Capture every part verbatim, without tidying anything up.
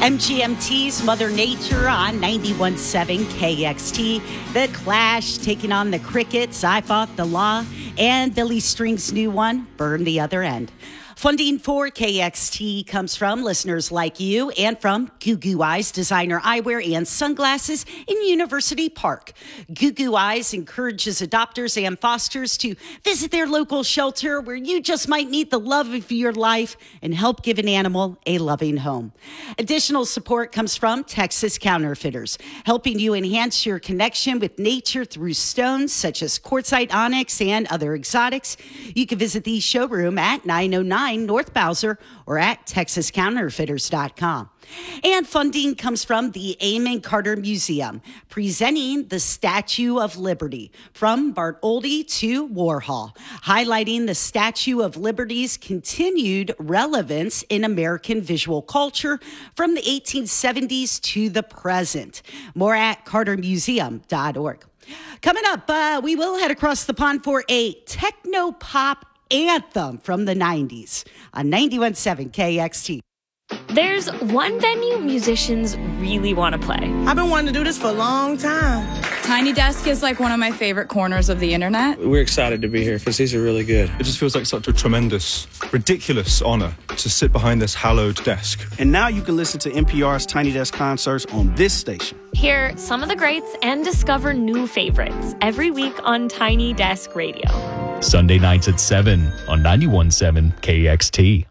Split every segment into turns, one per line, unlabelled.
M G M T's Mother Nature on ninety-one point seven K X T. The Clash taking on the Crickets, I Fought the Law, and Billy String's new one, Burn the Other End. Funding for K X T comes from listeners like you and from Goo Goo Eyes Designer Eyewear and Sunglasses in University Park. Goo Goo Eyes encourages adopters and fosters to visit their local shelter where you just might meet the love of your life and help give an animal a loving home. Additional support comes from Texas Counterfeiters, helping you enhance your connection with nature through stones such as quartzite, onyx, and other exotics. You can visit the showroom at nine oh nine North Bowser or at texas counterfeiters dot com. And funding comes from the Amon Carter Museum, presenting the Statue of Liberty from Bartholdi to Warhol, highlighting the Statue of Liberty's continued relevance in American visual culture from the eighteen seventies to the present. More at carter museum dot org. Coming up, uh, we will head across the pond for a techno-pop anthem from the nineties on ninety-one point seven K X T.
There's one venue musicians really want to play.
I've been wanting to do this for a long time.
Tiny Desk is like one of my favorite corners of the internet.
We're excited to be here because these are really good.
It just feels like such a tremendous, ridiculous honor to sit behind this hallowed desk.
And now you can listen to N P R's Tiny Desk concerts on this station.
Hear some of the greats and discover new favorites every week on Tiny Desk Radio.
Sunday nights at seven on ninety-one point seven K X T.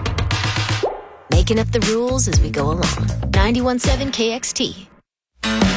Making up the rules as we go along. ninety-one point seven K X T.